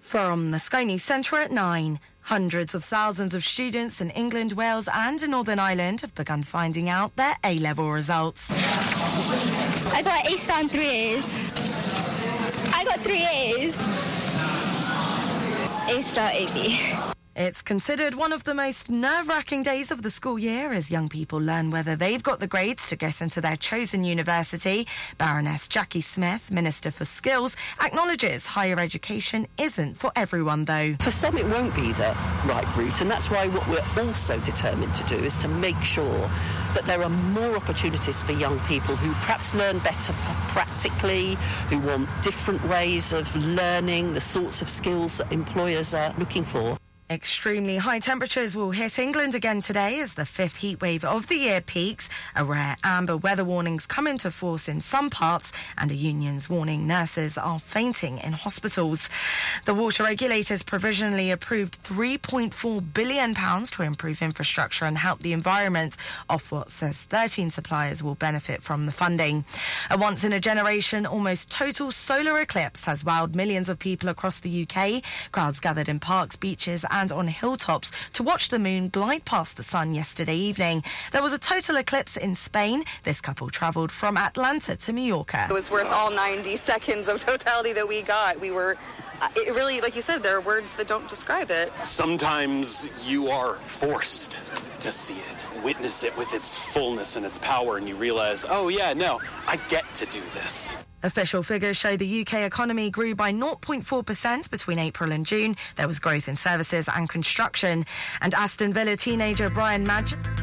From the Sky News Centre at 9. Hundreds of thousands of students in England, Wales and Northern Ireland have begun finding out their A-level results. I got A star and 3 A's. I got 3 A's. A star, AB. It's considered one of the most nerve-wracking days of the school year as young people learn whether they've got the grades to get into their chosen university. Baroness Jackie Smith, Minister for Skills, acknowledges higher education isn't for everyone, though. For some, it won't be the right route, and that's why what we're also determined to do is to make sure that there are more opportunities for young people who perhaps learn better practically, who want different ways of learning, the sorts of skills that employers are looking for. Extremely high temperatures will hit England again today as the fifth heat wave of the year peaks. A rare amber weather warnings come into force in some parts and a union's warning nurses are fainting in hospitals. The water regulators provisionally approved £3.4 billion to improve infrastructure and help the environment. Ofwat says 13 suppliers will benefit from the funding. A once-in-a-generation, almost total solar eclipse has wowed millions of people across the UK. Crowds gathered in parks, beaches and on hilltops to watch the moon glide past the sun yesterday evening. There was a total eclipse in Spain. This couple travelled from Atlanta to Mallorca. It was worth all 90 seconds of totality that we got. It really, like you said, there are words that don't describe it. Sometimes you are forced to see it, witness it with its fullness and its power, and you realize, oh yeah, no, I get to do this. Official figures show the UK economy grew by 0.4% between April and June. There was growth in services and construction. And Aston Villa teenager Brian Madge